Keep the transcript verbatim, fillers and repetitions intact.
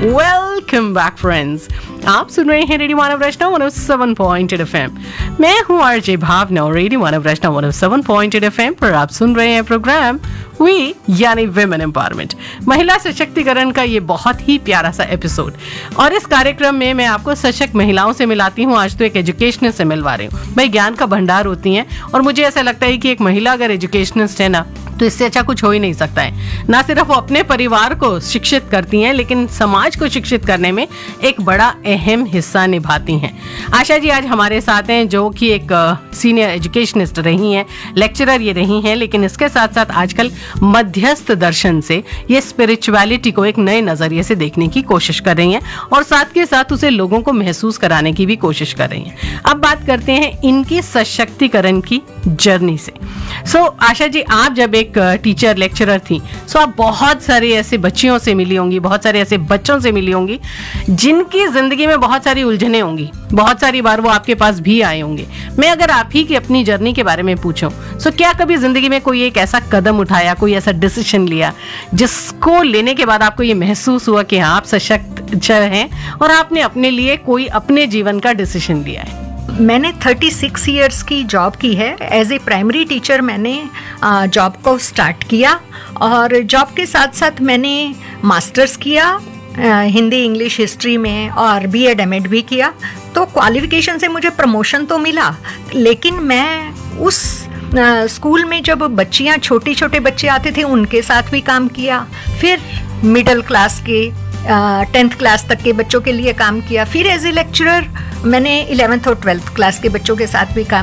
Welcome back friends, आप सुन रहे हैं रेडियो मानव रचना one O seven point eight F M. मैं हूं आरजे भावना और रेडियो मानव रचना one O seven point eight F M पर आप सुन रहे हैं प्रोग्राम वी यानी विमेन एम्पावरमेंट, महिला सशक्तिकरण का ये बहुत ही प्यारा सा एपिसोड। और इस कार्यक्रम में मैं आपको सशक्त महिलाओं से मिलाती हूँ। आज तो एक एजुकेशनिस्ट से मिलवा रही हूँ। भाई, ज्ञान का भंडार होती हैं और मुझे ऐसा लगता है कि एक महिला अगर एजुकेशनिस्ट है ना, तो इससे अच्छा कुछ हो ही नहीं सकता है। ना सिर्फ वो अपने परिवार को शिक्षित करती हैं, लेकिन समाज को शिक्षित करने में एक बड़ा अहम हिस्सा निभाती हैं। आशा जी आज हमारे साथ हैं, जो कि एक सीनियर एजुकेशनिस्ट रही हैं, लेक्चरर ये रही हैं, लेकिन इसके साथ साथ आजकल मध्यस्थ दर्शन से ये स्पिरिचुअलिटी को एक नए नजरिए से देखने की कोशिश कर रही हैं और साथ के साथ उसे लोगों को महसूस कराने की भी कोशिश कर रही हैं। अब बात करते हैं इनकी सशक्तिकरण की जर्नी से। सो so, आशा जी, आप जब एक टीचर लेक्चरर थी, सो आप बहुत सारे ऐसे बच्चियों से मिली होंगी, बहुत सारे ऐसे बच्चों से मिली होंगी जिनकी जिंदगी में बहुत सारी उलझने होंगी। बहुत सारी बार वो आपके पास भी आए होंगे। मैं अगर आप ही की अपनी जर्नी के बारे में पूछूं, सो क्या कभी जिंदगी में कोई एक ऐसा कदम उठाया, कोई ऐसा डिसीजन लिया जिसको लेने के बाद आपको ये महसूस हुआ कि हाँ, आप सशक्त हैं और आपने अपने लिए कोई अपने जीवन का डिसीजन लिया है? मैंने छत्तीस इयर्स की जॉब की है। एज ए प्राइमरी टीचर मैंने जॉब को स्टार्ट किया और जॉब के साथ साथ मैंने मास्टर्स किया हिंदी इंग्लिश हिस्ट्री में और बी एड एम एड भी किया। तो क्वालिफिकेशन से मुझे प्रमोशन तो मिला, लेकिन मैं उस स्कूल में जब बच्चियां छोटे छोटे बच्चे आते थे उनके साथ भी काम किया। फिर मिडिल क्लास के टेंथ क्लास तक के बच्चों के लिए काम किया। फिर एज ए लेक्चरर मैंने इलेवेंथ और ट्वेल्थ क्लास के बच्चों के साथ भी काम